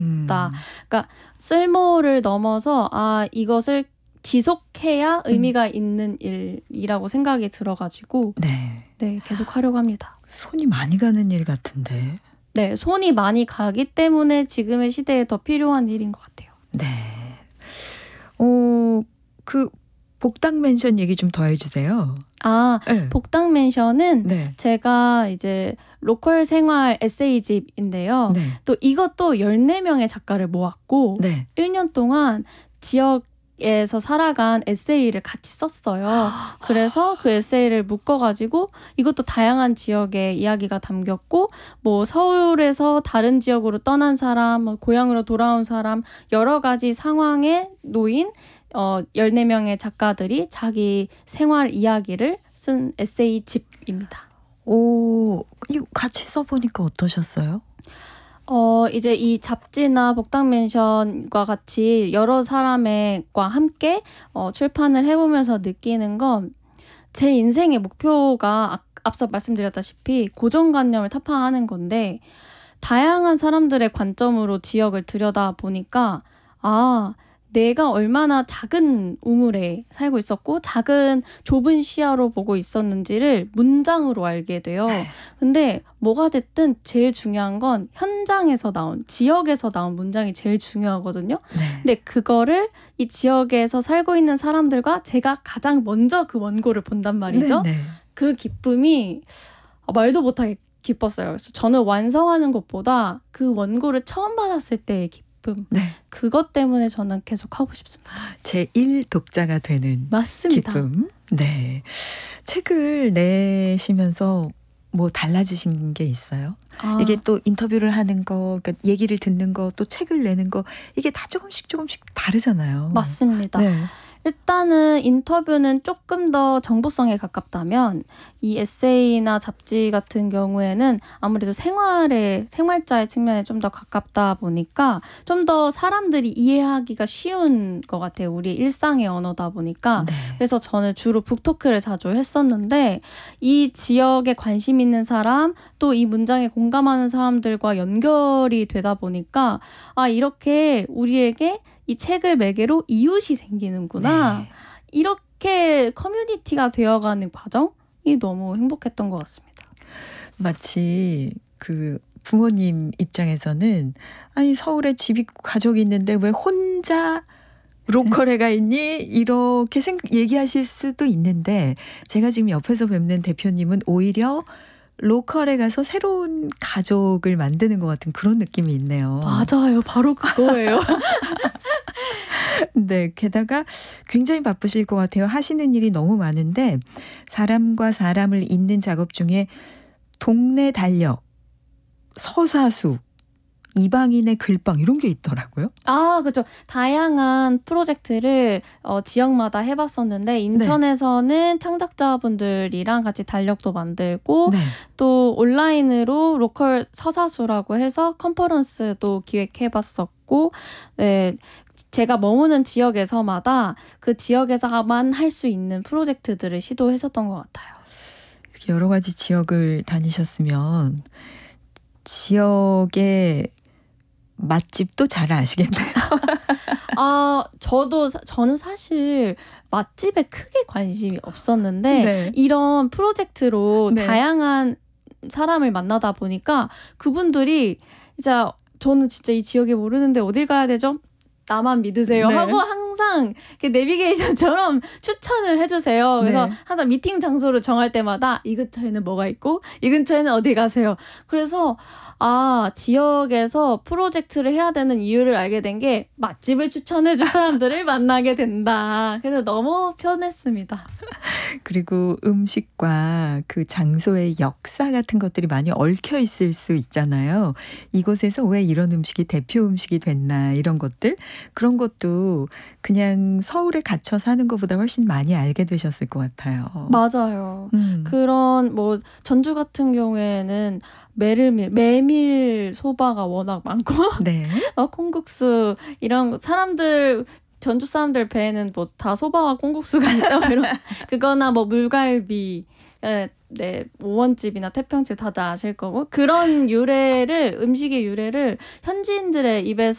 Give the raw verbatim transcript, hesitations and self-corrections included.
음. 그러니까 쓸모를 넘어서 아 이것을 지속해야 의미가 음. 있는 일이라고 생각이 들어가지고 네. 네, 계속 하려고 합니다. 손이 많이 가는 일 같은데. 네, 손이 많이 가기 때문에 지금의 시대에 더 필요한 일인 것 같아요. 네. 어, 그 복당 멘션 얘기 좀 더 해주세요. 아, 네. 복당 멘션은 네. 제가 이제 로컬 생활 에세이집인데요. 네. 또 이것도 열네 명의 작가를 모았고 네. 일 년 동안 지역에서 살아간 에세이를 같이 썼어요. 그래서 그 에세이를 묶어가지고 이것도 다양한 지역의 이야기가 담겼고 뭐 서울에서 다른 지역으로 떠난 사람, 뭐 고향으로 돌아온 사람 여러 가지 상황에 놓인 어, 열네 명의 작가들이 자기 생활 이야기를 쓴 에세이집입니다. 오, 이거 같이 써보니까 어떠셨어요? 어, 이제 이 잡지나 복당 멘션과 같이 여러 사람과 함께 어, 출판을 해보면서 느끼는 건 제 인생의 목표가 앞, 앞서 말씀드렸다시피 고정관념을 타파하는 건데 다양한 사람들의 관점으로 지역을 들여다 보니까 아, 내가 얼마나 작은 우물에 살고 있었고 작은 좁은 시야로 보고 있었는지를 문장으로 알게 돼요. 근데 뭐가 됐든 제일 중요한 건 현장에서 나온, 지역에서 나온 문장이 제일 중요하거든요. 네. 근데 그거를 이 지역에서 살고 있는 사람들과 제가 가장 먼저 그 원고를 본단 말이죠. 네, 네. 그 기쁨이 말도 못하게 기뻤어요. 그래서 저는 완성하는 것보다 그 원고를 처음 받았을 때의 기쁨 네. 그것 때문에 저는 계속 하고 싶습니다. 제일 독자가 되는 맞습니다. 기쁨. 네. 책을 내시면서 뭐 달라지신 게 있어요? 아. 이게 또 인터뷰를 하는 거, 그러니까 얘기를 듣는 거, 또 책을 내는 거 이게 다 조금씩 조금씩 다르잖아요. 맞습니다. 네. 일단은 인터뷰는 조금 더 정보성에 가깝다면 이 에세이나 잡지 같은 경우에는 아무래도 생활의 생활자의 측면에 좀 더 가깝다 보니까 좀 더 사람들이 이해하기가 쉬운 것 같아요. 우리 일상의 언어다 보니까. 네. 그래서 저는 주로 북토크를 자주 했었는데 이 지역에 관심 있는 사람 또 이 문장에 공감하는 사람들과 연결이 되다 보니까 아 이렇게 우리에게 이 책을 매개로 이웃이 생기는구나. 네. 이렇게 커뮤니티가 되어가는 과정이 너무 행복했던 것 같습니다. 마치 그 부모님 입장에서는 아니 서울에 집 있고 가족이 있는데 왜 혼자 로컬에 가 있니? 이렇게 생각, 얘기하실 수도 있는데 제가 지금 옆에서 뵙는 대표님은 오히려 로컬에 가서 새로운 가족을 만드는 것 같은 그런 느낌이 있네요. 맞아요. 바로 그거예요. 네, 게다가 굉장히 바쁘실 것 같아요. 하시는 일이 너무 많은데 사람과 사람을 잇는 작업 중에 동네 달력, 서사수, 이방인의 글방 이런 게 있더라고요. 아, 그렇죠. 다양한 프로젝트를 어, 지역마다 해봤었는데 인천에서는 네. 창작자분들이랑 같이 달력도 만들고 네. 또 온라인으로 로컬 서사수라고 해서 컨퍼런스도 기획해봤었고 네, 제가 머무는 지역에서마다 그 지역에서만 할 수 있는 프로젝트들을 시도했었던 것 같아요. 이렇게 여러 가지 지역을 다니셨으면 지역의 맛집도 잘 아시겠네요. 아, 저도, 저는 사실 맛집에 크게 관심이 없었는데, 네. 이런 프로젝트로 네. 다양한 사람을 만나다 보니까 그분들이 이제 저는 진짜 이 지역에 모르는데 어딜 가야 되죠? 나만 믿으세요. 네. 하고 항상 내비게이션처럼 추천을 해주세요. 그래서 네. 항상 미팅 장소를 정할 때마다 이 근처에는 뭐가 있고 이 근처에는 어디 가세요. 그래서 아 지역에서 프로젝트를 해야 되는 이유를 알게 된 게 맛집을 추천해줄 사람들을 만나게 된다. 그래서 너무 편했습니다. 그리고 음식과 그 장소의 역사 같은 것들이 많이 얽혀 있을 수 있잖아요. 이곳에서 왜 이런 음식이 대표 음식이 됐나 이런 것들. 그런 것도 그냥 서울에 갇혀 사는 것보다 훨씬 많이 알게 되셨을 것 같아요. 맞아요. 음. 그런 뭐 전주 같은 경우에는 메밀, 메밀 소바가 워낙 많고 네. 어, 콩국수 이런 사람들 전주 사람들 배에는 뭐 다 소바와 콩국수가 있다 이런 그거나 뭐 물갈비 네, 네 오원집이나 태평집 다들 아실 거고 그런 유래를 음식의 유래를 현지인들의 입에서